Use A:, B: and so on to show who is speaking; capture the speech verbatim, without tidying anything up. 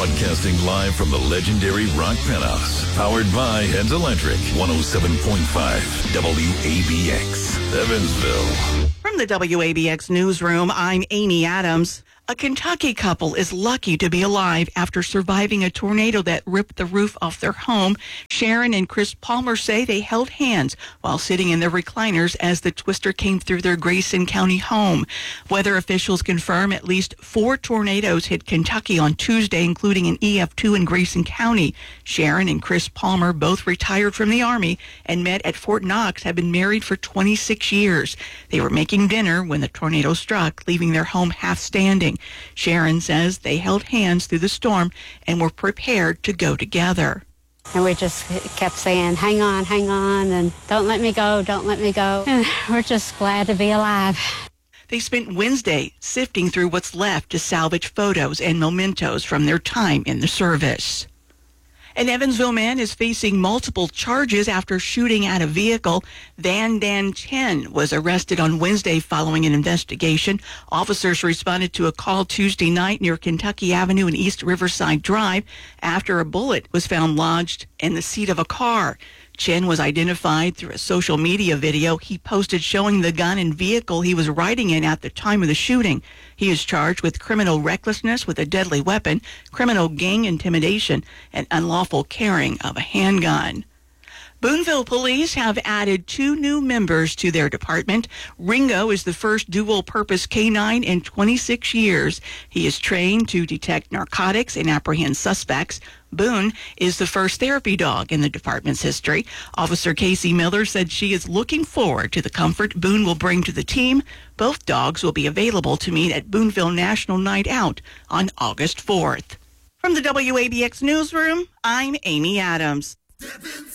A: Broadcasting live from the legendary Rock Penthouse. Powered by Heads Electric. one oh seven point five W A B X, Evansville.
B: From the W A B X newsroom, I'm Amy Adams. A Kentucky couple is lucky to be alive after surviving a tornado that ripped the roof off their home. Sharon and Chris Palmer say they held hands while sitting in their recliners as the twister came through their Grayson County home. Weather officials confirm at least four tornadoes hit Kentucky on Tuesday, including an E F two in Grayson County. Sharon and Chris Palmer, both retired from the Army and met at Fort Knox, have been married for twenty-six years. They were making dinner when the tornado struck, leaving their home half standing. Sharon says they held hands through the storm and were prepared to go together.
C: And we just kept saying, hang on, hang on, and don't let me go, don't let me go. And we're just glad to be alive.
B: They spent Wednesday sifting through what's left to salvage photos and mementos from their time in the service. An Evansville man is facing multiple charges after shooting at a vehicle. Van Dan Chen was arrested on Wednesday following an investigation. Officers responded to a call Tuesday night near Kentucky Avenue and East Riverside Drive after a bullet was found lodged in the seat of a car. Chen was identified through a social media video he posted showing the gun and vehicle he was riding in at the time of the shooting. He is charged with criminal recklessness with a deadly weapon, criminal gang intimidation, and unlawful carrying of a handgun. Boonville police have added two new members to their department. Ringo is the first dual-purpose canine in twenty-six years. He is trained to detect narcotics and apprehend suspects. Boone is the first therapy dog in the department's history. Officer Casey Miller said she is looking forward to the comfort Boone will bring to the team. Both dogs will be available to meet at Boonville National Night Out on August fourth. From the W A B X newsroom, I'm Amy Adams.